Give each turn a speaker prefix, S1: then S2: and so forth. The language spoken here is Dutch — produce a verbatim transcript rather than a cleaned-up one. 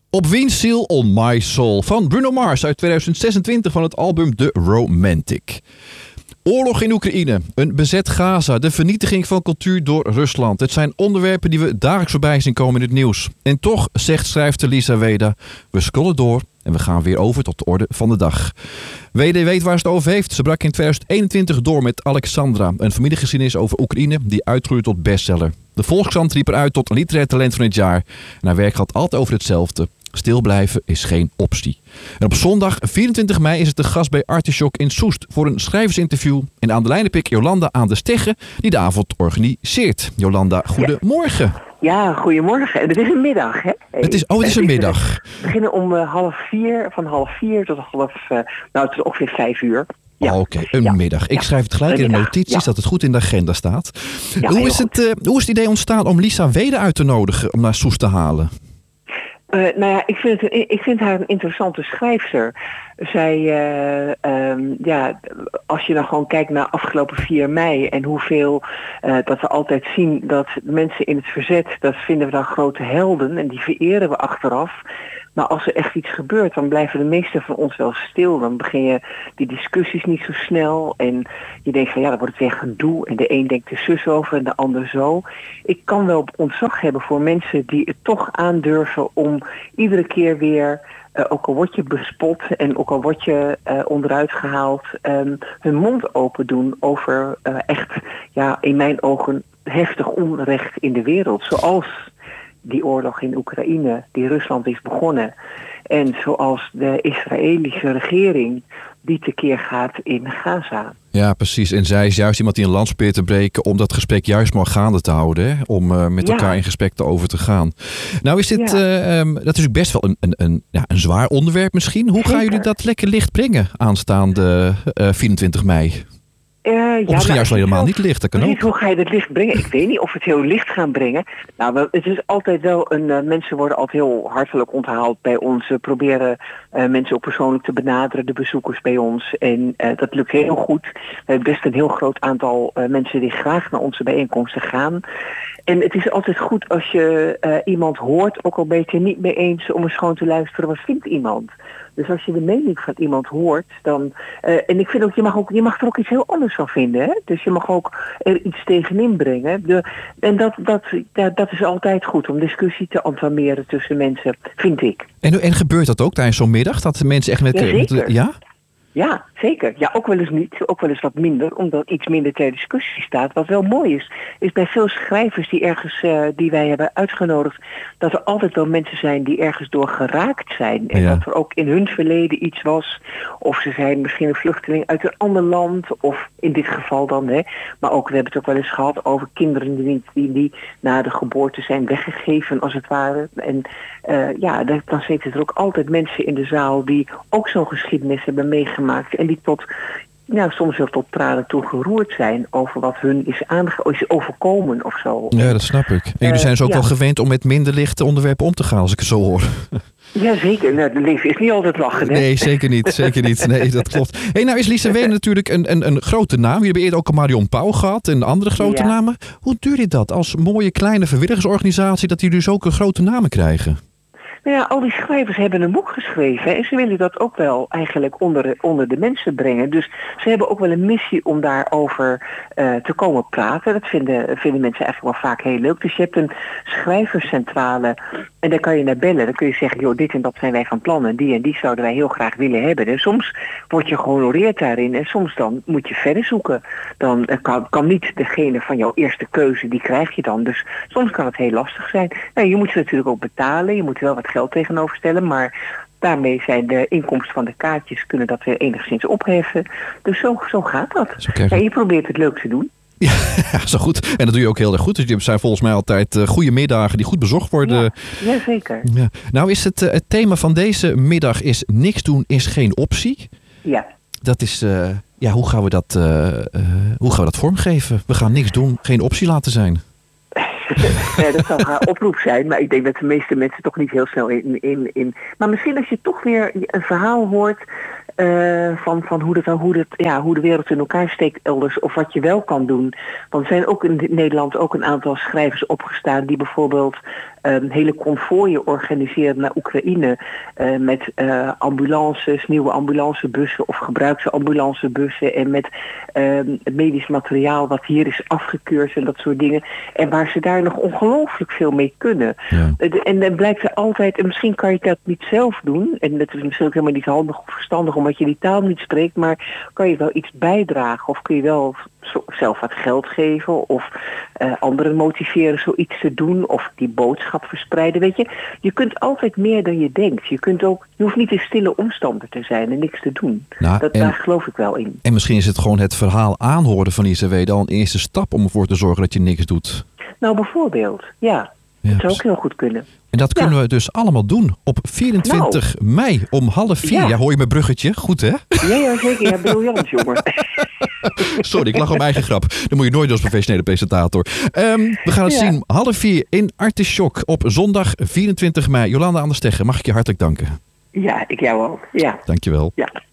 S1: Op wiens Seal on My Soul van Bruno Mars uit tweeduizend zesentwintig van het album The Romantic. Oorlog in Oekraïne, een bezet Gaza, de vernietiging van cultuur door Rusland. Het zijn onderwerpen die we dagelijks voorbij zien komen in het nieuws. En toch, zegt schrijfster Lisa Weda, we scrollen door en we gaan weer over tot de orde van de dag. Weda weet waar ze het over heeft. Ze brak in tweeduizend eenentwintig door met Alexandra, een familiegeschiedenis over Oekraïne die uitgroeide tot bestseller. De Volkskrant riep eruit tot literair talent van het jaar. En haar werk gaat altijd over hetzelfde. Stil blijven is geen optie. En op zondag vierentwintig mei is het de gast bij Artichok in Soest voor een schrijversinterview. En aan de lijn heb ik Jolanda aan de Stegge die de avond organiseert. Jolanda, goedemorgen.
S2: Ja, goedemorgen. En het is een middag, hè?
S1: Het is, oh, het is een middag.
S2: We beginnen om uh, half vier, van half vier tot half, uh, nou het is ongeveer vijf uur. Ja.
S1: Oh, Oké, okay. een ja. middag. Ik ja. schrijf het gelijk
S2: een
S1: in de
S2: middag.
S1: notities
S2: ja.
S1: dat het goed in de agenda staat.
S2: Ja,
S1: hoe, is het, uh, hoe is het idee ontstaan om Lisa Weda uit te nodigen om naar Soest te halen?
S2: Uh, nou ja, ik vind, het, ik vind haar een interessante schrijfster. Zij, uh, um, ja, als je dan gewoon kijkt naar afgelopen vier mei en hoeveel uh, dat we altijd zien dat mensen in het verzet, dat vinden we dan grote helden en die vereren we achteraf. Maar als er echt iets gebeurt, dan blijven de meesten van ons wel stil. Dan begin je die discussies niet zo snel. En je denkt van ja, dan wordt het weer gedoe. En de een denkt er zus over en de ander zo. Ik kan wel ontzag hebben voor mensen die het toch aandurven om iedere keer weer, uh, ook al word je bespot en ook al word je uh, onderuit gehaald, um, hun mond open doen over uh, echt, ja, in mijn ogen heftig onrecht in de wereld. Zoals die oorlog in Oekraïne, die Rusland is begonnen. En zoals de Israëlische regering die tekeer gaat in Gaza.
S1: Ja, precies. En zij is juist iemand die een lans probeert te breken om dat gesprek juist maar gaande te houden. Hè? Om uh, met ja. elkaar in gesprek over te gaan. Nou is dit, ja. uh, um, dat is best wel een, een, een, ja, een zwaar onderwerp misschien. Hoe Zeker. gaan jullie dat lekker licht brengen aanstaande uh, vierentwintig mei?
S2: Uh, ja,
S1: of misschien
S2: nou,
S1: juist wel helemaal niet licht, dat kan ook.
S2: Hoe ga je het licht brengen? Ik weet niet of we het heel licht gaan brengen. Nou, we, het is altijd wel een. Uh, mensen worden altijd heel hartelijk onthaald bij ons. We proberen uh, mensen ook persoonlijk te benaderen, de bezoekers bij ons. En uh, dat lukt heel goed. We hebben best een heel groot aantal uh, mensen die graag naar onze bijeenkomsten gaan. En het is altijd goed als je uh, iemand hoort, ook al ben je het er niet mee eens, om eens gewoon te luisteren, wat vindt iemand? Dus als je de mening van iemand hoort, dan... Uh, en ik vind ook, je mag ook, je mag er ook iets heel anders van vinden, hè? Dus je mag ook er iets tegenin brengen. De, en dat, dat, ja, dat is altijd goed, om discussie te entameren tussen mensen, vind ik.
S1: En, en gebeurt dat ook tijdens zo'n middag? Dat de mensen echt met...
S2: Ja, zeker.
S1: Met, ja?
S2: Ja, zeker. Ja, ook wel eens niet. Ook wel eens wat minder, omdat iets minder ter discussie staat. Wat wel mooi is, is bij veel schrijvers die ergens, uh, die wij hebben uitgenodigd, dat er altijd wel mensen zijn die ergens door geraakt zijn. En ja. dat er ook in hun verleden iets was. Of ze zijn misschien een vluchteling uit een ander land. Of in dit geval dan, hè. Maar ook, we hebben het ook wel eens gehad over kinderen die, die, die na de geboorte zijn weggegeven, als het ware. En uh, ja, dan zitten er ook altijd mensen in de zaal die ook zo'n geschiedenis hebben meegemaakt. En die tot, nou, soms wel tot tranen toe geroerd zijn over wat hun is, aange- is overkomen of zo.
S1: Ja, dat snap ik. En jullie zijn dus ook uh, ja. wel gewend om met minder lichte onderwerpen om te gaan, als ik het zo hoor.
S2: Ja, zeker. Nou, het leven is niet altijd lachen, hè?
S1: Nee, zeker niet. Zeker niet. Nee, dat klopt. Hey, nou is Lisa Weda natuurlijk een, een, een grote naam. Jullie hebben eerder ook al Marion Pauw gehad en andere grote ja. namen. Hoe duurt dit dat als mooie kleine vrijwilligersorganisatie dat jullie zulke grote namen krijgen?
S2: Nou ja, al die schrijvers hebben een boek geschreven en ze willen dat ook wel eigenlijk onder, onder de mensen brengen. Dus ze hebben ook wel een missie om daarover uh, te komen praten. Dat vinden, vinden mensen eigenlijk wel vaak heel leuk. Dus je hebt een schrijverscentrale en daar kan je naar bellen. Dan kun je zeggen, joh, dit en dat zijn wij van plannen. Die en die zouden wij heel graag willen hebben. En soms word je gehonoreerd daarin en soms dan moet je verder zoeken. Dan uh, kan, kan niet degene van jouw eerste keuze, die krijg je dan. Dus soms kan het heel lastig zijn. Nou, je moet ze natuurlijk ook betalen. Je moet wel wat geld tegenover stellen, maar daarmee zijn de inkomsten van de kaartjes kunnen dat weer enigszins opheffen. Dus zo, zo gaat dat. Okay. Ja, je probeert het leuk te doen.
S1: Ja, zo goed. En dat doe je ook heel erg goed. Dus je zijn volgens mij altijd uh, goede middagen die goed bezocht worden.
S2: Ja, ja zeker.
S1: Ja. Nou is het, uh, het thema van deze middag is niks doen is geen optie.
S2: Ja.
S1: Dat is, uh, ja, hoe gaan we dat, uh, uh, hoe gaan we dat vormgeven? We gaan niks doen, geen optie laten zijn.
S2: Ja, dat zou haar oproep zijn, maar ik denk dat de meeste mensen toch niet heel snel in, in, in... Maar misschien als je toch weer een verhaal hoort Uh, van, van hoe, dat, hoe, dat, ja, hoe de wereld in elkaar steekt elders. Of wat je wel kan doen. Want er zijn ook in Nederland ook een aantal schrijvers opgestaan die bijvoorbeeld um, hele konvooien organiseren naar Oekraïne. Uh, met uh, ambulances, nieuwe ambulancebussen of gebruikte ambulancebussen. En met um, medisch materiaal wat hier is afgekeurd en dat soort dingen. En waar ze daar nog ongelooflijk veel mee kunnen. Ja. Uh, en dan blijkt er altijd, en misschien kan je dat niet zelf doen. En dat is misschien ook helemaal niet handig of verstandig omdat je die taal niet spreekt. Maar kan je wel iets bijdragen of kun je wel zelf wat geld geven of uh, anderen motiveren zoiets te doen of die boodschap verspreiden. Weet je, je kunt altijd meer dan je denkt. Je kunt ook, je hoeft niet een stille omstander te zijn en niks te doen. Nou, dat, en, daar geloof ik wel in.
S1: En misschien is het gewoon het verhaal aanhoren van I C W dan een eerste stap om ervoor te zorgen dat je niks doet.
S2: Nou, bijvoorbeeld, ja. Ja, dat zou ook heel goed kunnen.
S1: En dat kunnen ja. we dus allemaal doen op vierentwintig nou. mei om half vier. Ja. ja, hoor je mijn bruggetje? Goed, hè?
S2: Ja, ja zeker. Ja, briljant, jongen.
S1: Sorry, ik lach om eigen grap. Dat moet je nooit als professionele presentator. Um, we gaan het ja. zien. Half vier in Artisjok op zondag vierentwintig mei. Jolanda Aan der Steggen, mag ik je hartelijk danken?
S2: Ja, ik jou ook. Ja.
S1: Dankjewel.
S2: Ja.